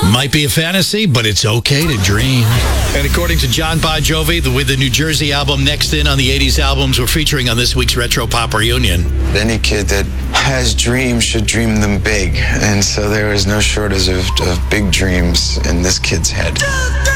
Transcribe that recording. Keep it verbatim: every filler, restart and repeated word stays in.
Might be a fantasy, but it's okay to dream. And according to John Bon Jovi, the, with the New Jersey album Next In on the eighties albums, we're featuring on this week's Retro Pop Reunion. Any kid that has dreams should dream them big. And so there is no shortage of, of big dreams in this kid's head.